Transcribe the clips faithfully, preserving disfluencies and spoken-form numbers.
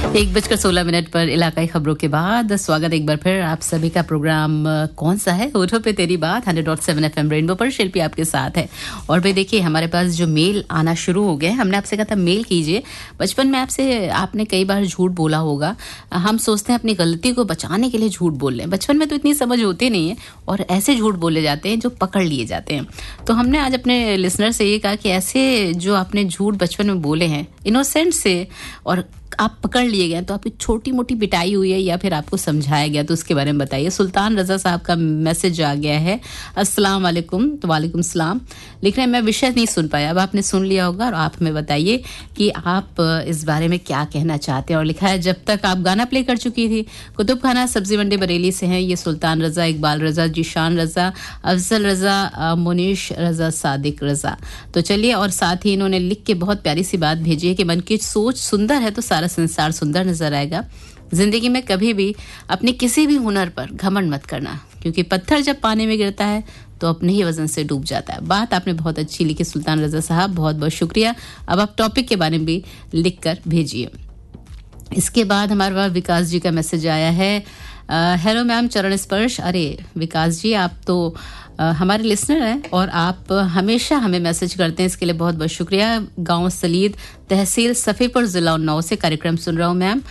एक बजकर सोलह मिनट पर इलाकाई खबरों के बाद स्वागत एक बार फिर आप सभी का प्रोग्राम कौन सा है होठों पे तेरी बात hundred point seven FM rainbow पर शिल्पी आपके साथ है। और भाई देखिए हमारे पास जो मेल आना शुरू हो गए, हमने आपसे कहा था मेल कीजिए। बचपन में आपसे आपने कई बार झूठ बोला होगा। हम सोचते हैं अपनी गलती को बचाने के लिए झूठ बोल लें। बचपन में तो इतनी समझ होती नहीं है और ऐसे झूठ बोले जाते हैं जो पकड़ लिए जाते हैं। तो हमने आज अपने लिसनर से ये कहा कि ऐसे जो आपने झूठ बचपन में बोले हैं इनोसेंट से और आप पकड़ लिए गए तो आपकी छोटी मोटी पिटाई हुई है या फिर आपको समझाया गया, तो उसके बारे में बताइए। सुल्तान रजा साहब का मैसेज आ गया है, अस्सलाम वालेकुम। तो वालेकुम सलाम। लिख रहे हैं मैं विषय नहीं सुन पाया, अब आपने सुन लिया होगा और आप हमें बताइए कि आप इस बारे में क्या कहना चाहते हैं। और लिखा है जब तक आप गाना प्ले कर चुकी थी। कुतुब खाना सब्जी मंडी बरेली से हैं ये सुल्तान रजा, इकबाल रजा, जीशान रजा, अफजल रजा, मुनीश रजा, सादिक रजा। तो चलिए, और साथ ही इन्होंने लिख के बहुत प्यारी सी बात भेजी है कि मन की सोच सुंदर है तो सारा संसार सुंदर नजर आएगा। जिंदगी में कभी भी अपने किसी भी हुनर पर घमंड मत करना, क्योंकि पत्थर जब पानी में गिरता है तो अपने ही वजन से डूब जाता है। बात आपने बहुत अच्छी लिखी सुल्तान रजा साहब, बहुत बहुत शुक्रिया। अब आप टॉपिक के बारे में भी लिख कर भेजिए। इसके बाद हमारे पास विकास जी का मैसेज आया है। हेलो मैम, चरण स्पर्श। अरे विकास जी, आप तो Uh, हमारे लिसनर हैं और आप हमेशा हमें मैसेज करते हैं, इसके लिए बहुत बहुत शुक्रिया। गांव सलीद, तहसील सफ़ीपुर, ज़िला उन्नाव से कार्यक्रम सुन रहा हूं मैम।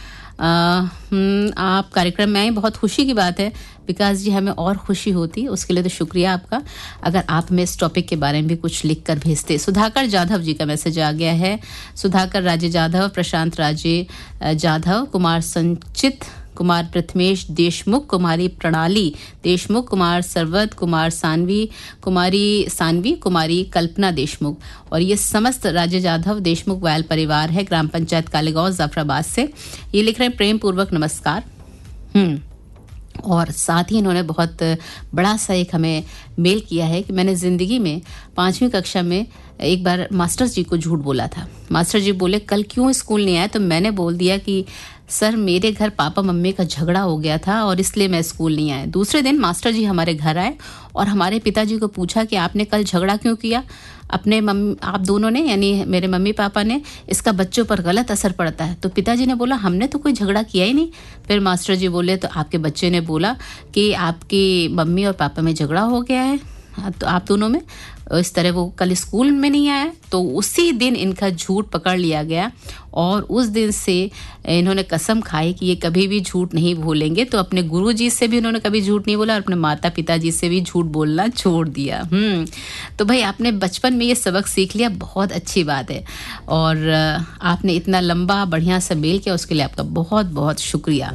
आप कार्यक्रम में आए, बहुत खुशी की बात है विकास जी, हमें और खुशी होती, उसके लिए तो शुक्रिया आपका। अगर आप हमें इस टॉपिक के बारे में भी कुछ लिख कर भेजते। सुधाकर जाधव जी का मैसेज आ गया है। सुधाकर राजे जाधव, प्रशांत राजे जाधव, कुमार संचित, कुमार प्रथमेश देशमुख, कुमारी प्रणाली देशमुख, कुमार सरवत, कुमार सानवी, कुमारी सानवी, कुमारी कल्पना देशमुख। और ये समस्त राजे जाधव देशमुख वैल परिवार है, ग्राम पंचायत कालेगांव, जाफराबाद से। ये लिख रहे हैं प्रेम पूर्वक नमस्कार। हम्म और साथ ही इन्होंने बहुत बड़ा सा एक हमें मेल किया है कि मैंने ज़िंदगी में पाँचवीं कक्षा में एक बार मास्टर जी को झूठ बोला था। मास्टर जी बोले कल क्यों स्कूल नहीं आए, तो मैंने बोल दिया कि सर मेरे घर पापा मम्मी का झगड़ा हो गया था और इसलिए मैं स्कूल नहीं आया। दूसरे दिन मास्टर जी हमारे घर आए और हमारे पिताजी को पूछा कि आपने कल झगड़ा क्यों किया। अपने मम्मी आप दोनों ने, यानी मेरे मम्मी पापा ने, इसका बच्चों पर गलत असर पड़ता है। तो पिताजी ने बोला हमने तो कोई झगड़ा किया ही नहीं। फिर मास्टर जी बोले तो आपके बच्चे ने बोला कि आपकी मम्मी और पापा में झगड़ा हो गया है, तो आप दोनों में इस तरह वो कल स्कूल में नहीं आया। तो उसी दिन इनका झूठ पकड़ लिया गया और उस दिन से इन्होंने कसम खाई कि ये कभी भी झूठ नहीं भूलेंगे। तो अपने गुरुजी से भी इन्होंने कभी झूठ नहीं बोला और अपने माता पिताजी से भी झूठ बोलना छोड़ दिया। हम्म तो भाई आपने बचपन में ये सबक सीख लिया, बहुत अच्छी बात है। और आपने इतना लंबा बढ़िया सा मेल किया, उसके लिए आपका बहुत बहुत शुक्रिया।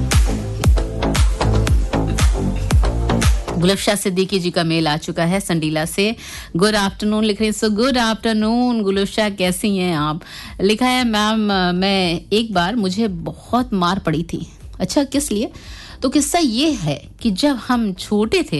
गुलफ्शा सिद्दीकी जी का मेल आ चुका है संडीला से। गुड आफ्टरनून लिख रही हैं। सो गुड आफ्टरनून गुलफ्शा, कैसी हैं आप? लिखा है मैम मैं एक बार मुझे बहुत मार पड़ी थी। अच्छा किस लिए? तो किस्सा ये है कि जब हम छोटे थे